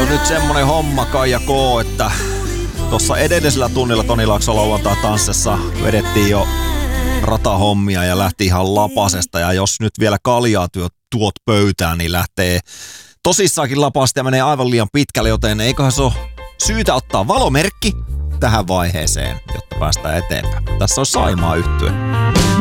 on nyt semmonen homma Kaija K, että tuossa edellisellä tunnilla Toni Laakso lauantai tanssissa vedettiin jo ratahommia ja lähti ihan lapasesta. Ja jos nyt vielä kaljaa tuot pöytään, niin lähtee tosissaankin lapasta ja menee aivan liian pitkälle, joten eiköhän se ole syytä ottaa valomerkki tähän vaiheeseen, jotta päästään eteenpäin. Tässä on Saimaa Yhtye.